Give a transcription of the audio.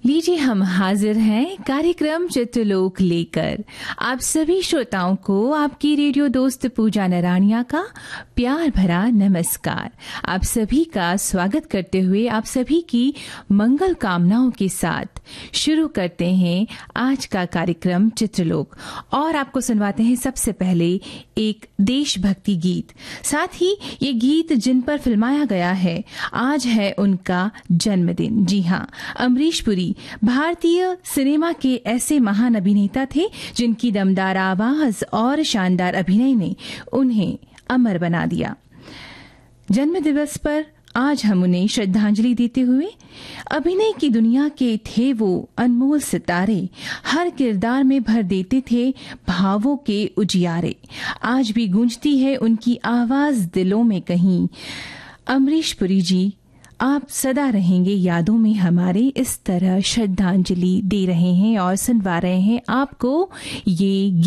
लीजिए हम हाजिर हैं कार्यक्रम चित्रलोक लेकर आप सभी श्रोताओं को आपकी रेडियो दोस्त पूजा नरानिया का प्यार भरा नमस्कार। आप सभी का स्वागत करते हुए आप सभी की मंगल कामनाओं के साथ शुरू करते हैं आज का कार्यक्रम चित्रलोक और आपको सुनवाते हैं सबसे पहले एक देशभक्ति गीत। साथ ही ये गीत जिन पर फिल्माया गया है आज है उनका जन्मदिन। जी हाँ, अमरीश पुरी भारतीय सिनेमा के ऐसे महान अभिनेता थे जिनकी दमदार आवाज और शानदार अभिनय ने उन्हें अमर बना दिया। जन्म दिवस पर आज हम उन्हें श्रद्धांजलि देते हुए अभिनय की दुनिया के थे वो अनमोल सितारे, हर किरदार में भर देते थे भावों के उजियारे। आज भी गूंजती है उनकी आवाज दिलों में कहीं। अमरीश पुरी जी, आप सदा रहेंगे यादों में हमारे। इस तरह श्रद्धांजलि दे रहे हैं और सुनवा रहे हैं आपको ये